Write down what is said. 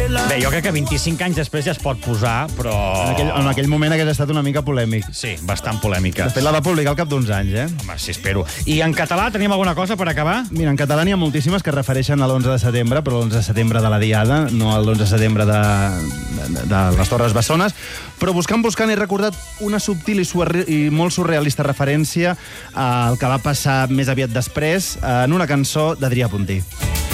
Bé, jo crec que 25 anys després ja es pot posar, però... En aquell moment hagués estat una mica polèmic. Sí, bastant polèmica. De fet, la va publicar al cap d'uns anys, Home, sí, espero. I en català tenim alguna cosa per acabar? Mira, en català n'hi ha moltíssimes que es refereixen a l'11 de setembre, però l'11 de setembre de la Diada, no a l'11 de setembre de les Torres Bessones. Però buscant he recordat una subtil i molt surrealista referència al que va passar més aviat després en una cançó d'Adrià Puntí.